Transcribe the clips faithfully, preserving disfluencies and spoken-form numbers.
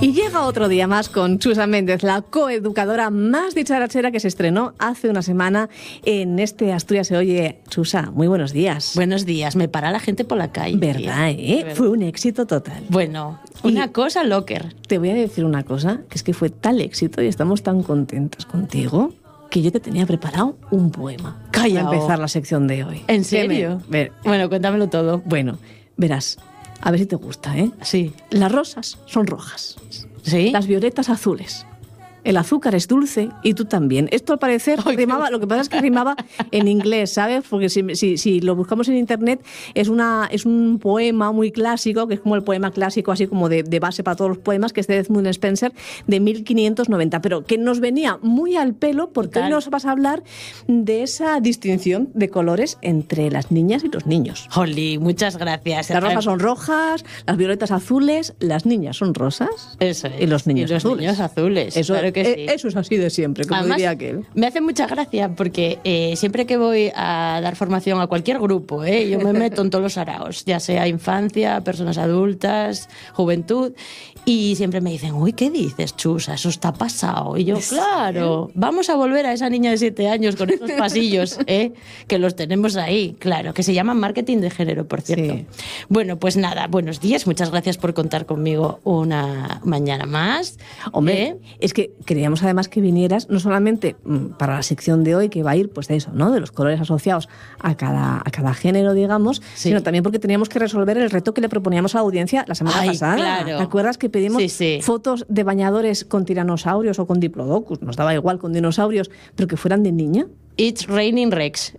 Y llega otro día más con Chusa Méndez, la coeducadora más dicharachera que se estrenó hace una semana en este Asturias se oye. Chusa, muy buenos días. Buenos días, me para la gente por la calle. ¿Verdad, eh? ¿Verdad? Fue un éxito total. Bueno, una y cosa locker. Te voy a decir una cosa, que es que fue tal éxito y estamos tan contentas contigo que yo te tenía preparado un poema. Calla. Para empezar la sección de hoy. ¿En serio? Ver, bueno, cuéntamelo todo. Bueno, verás. A ver si te gusta, ¿eh? Sí. Las rosas son rojas. ¿Sí? Las violetas azules. El azúcar es dulce y tú también. Esto al parecer Ay, rimaba, lo que pasa es que rimaba en inglés, ¿sabes? Porque si, si, si lo buscamos en internet es, una, es un poema muy clásico, que es como el poema clásico, así como de, de base para todos los poemas, que es de Edmund Spenser, de mil quinientos noventa, pero que nos venía muy al pelo porque hoy nos vas a hablar de esa distinción de colores entre las niñas y los niños. Holly, muchas gracias. Las rojas son rojas, las violetas azules, las niñas son rosas. Eso es. Y los niños y los azules. niños azules. Eso claro que sí. Eso es así de siempre, como Además, diría aquel. Me hace mucha gracia porque eh, siempre que voy a dar formación a cualquier grupo, eh, yo me meto en todos los araos, ya sea infancia, personas adultas, juventud, y siempre me dicen, uy, ¿qué dices, Chusa? Eso está pasado. Y yo, claro, vamos a volver a esa niña de siete años con esos pasillos, eh, que los tenemos ahí, claro, que se llaman marketing de género, por cierto. Sí. Bueno, pues nada, buenos días, muchas gracias por contar conmigo una mañana más. Hombre, ¿eh? Es que queríamos además que vinieras, no solamente para la sección de hoy, que va a ir pues de eso, ¿no? De los colores asociados a cada, a cada género, digamos, sí. Sino también porque teníamos que resolver el reto que le proponíamos a la audiencia la semana Ay, pasada. Claro. ¿Te acuerdas que pedimos sí, sí. fotos de bañadores con tiranosaurios o con diplodocus? Nos daba igual con dinosaurios, pero que fueran de niña. It's raining Rex.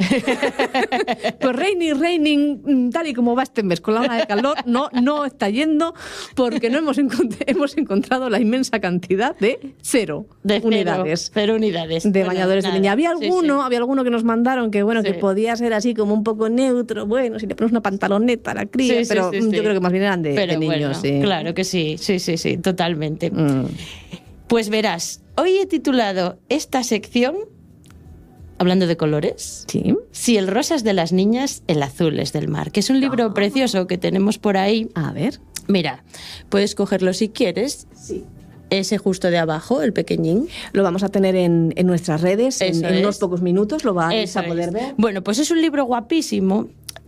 Pues raining, raining, tal y como va este mes con la ola de calor, no, no está yendo porque no hemos, encont- hemos encontrado la inmensa cantidad de cero de cero, unidades. Cero unidades. De bueno, bañadores nada. de niña. Había alguno, sí, sí. había alguno que nos mandaron que bueno, sí. que podía ser así como un poco neutro, bueno, si le pones una pantaloneta a la cría, sí, pero sí, sí, yo sí. creo que más bien eran de, pero de niños. Bueno, sí. Claro que sí, sí, sí, sí, totalmente. Mm. Pues verás, hoy he titulado esta sección hablando de colores. Sí. Si el rosa es de las niñas, el azul es del mar, que es un libro oh. precioso que tenemos por ahí. A ver. Mira, puedes cogerlo si quieres. Sí. Ese justo de abajo, el pequeñín. Lo vamos a tener en, en nuestras redes en, en unos pocos minutos, lo vais Eso a poder es. ver. Bueno, pues es un libro guapísimo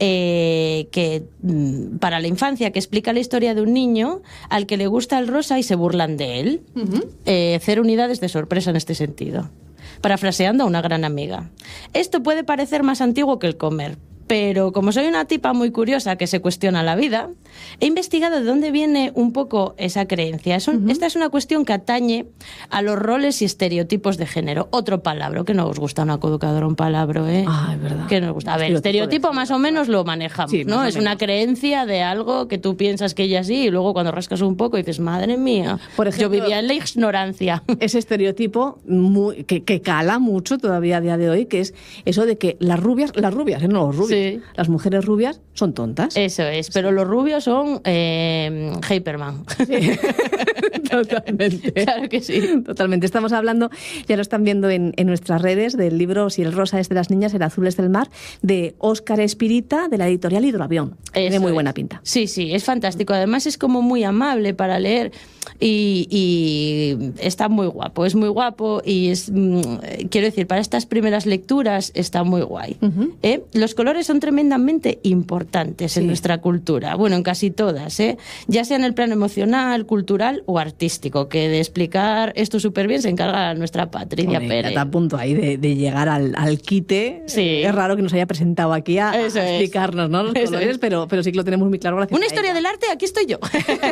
eh, que mm, para la infancia, que explica la historia de un niño al que le gusta el rosa y se burlan de él. Uh-huh. eh, cero unidades de sorpresa en este sentido. Parafraseando a una gran amiga. Esto puede parecer más antiguo que el comer, pero como soy una tipa muy curiosa que se cuestiona la vida, he investigado de dónde viene un poco esa creencia. Es un, uh-huh. Esta es una cuestión que atañe a los roles y estereotipos de género. Otro palabra, que no os gusta una coeducadora, un palabra, ¿eh? Ah, es verdad. Que nos gusta. A ver, estereotipo más o menos lo manejamos, sí, ¿no? Es una creencia de algo que tú piensas que ella sí y luego cuando rascas un poco dices, madre mía, por ejemplo, yo vivía en la ignorancia. Ese estereotipo muy, que, que cala mucho todavía a día de hoy, que es eso de que las rubias, las rubias, ¿eh? No los rubios. Sí. Las mujeres rubias son tontas. Eso es, pero sí. Los rubios son eh, Hyperman. Sí. Totalmente. Claro que sí. Totalmente. Estamos hablando, ya lo están viendo en, en nuestras redes, del libro Si el rosa es de las niñas, el azul es del mar, de Óscar Espirita, de la editorial Hidroavión. Tiene muy buena pinta. Sí, sí, es fantástico. Además es como muy amable para leer y, y está muy guapo, es muy guapo y es, mm, quiero decir, para estas primeras lecturas está muy guay. Uh-huh. ¿Eh? Los colores son tremendamente importantes sí. en nuestra cultura, bueno, en casi todas, ¿eh? Ya sea en el plano emocional, cultural o artístico, que de explicar esto súper bien se encarga nuestra Patricia Hombre, Pérez. Está a punto ahí de, de llegar al, al quite. Sí. Es raro que nos haya presentado aquí a, a explicarnos, ¿no? Los Eso colores, es. pero, pero sí que lo tenemos muy claro gracias Una a historia ella. del arte, aquí estoy yo.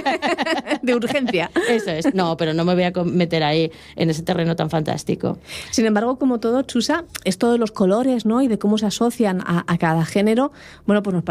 De urgencia. Eso es. No, pero no me voy a meter ahí en ese terreno tan fantástico. Sin embargo, como todo, Chusa, esto de los colores, ¿no? Y de cómo se asocian a, a cada género, bueno, pues nos